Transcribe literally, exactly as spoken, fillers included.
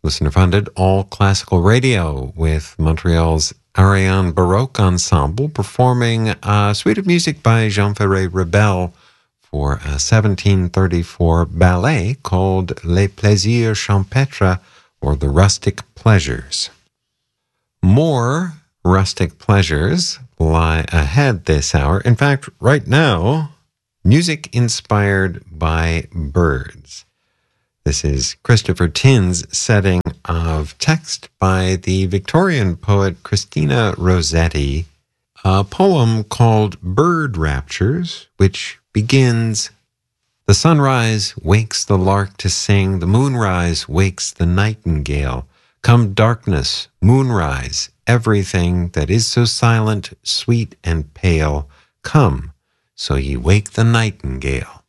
Listener-funded all classical radio with Montreal's Ariane Baroque Ensemble performing a suite of music by Jean Ferré Rebel for a seventeen thirty-four ballet called Les Plaisirs Champêtres, or The Rustic Pleasures. More rustic pleasures lie ahead this hour. In fact, right now, music inspired by birds. This is Christopher Tin's setting of text by the Victorian poet Christina Rossetti, a poem called Bird Raptures, which begins, "The sunrise wakes the lark to sing, the moonrise wakes the nightingale. Come darkness, moonrise, everything that is so silent, sweet, and pale, come, so ye wake the nightingale."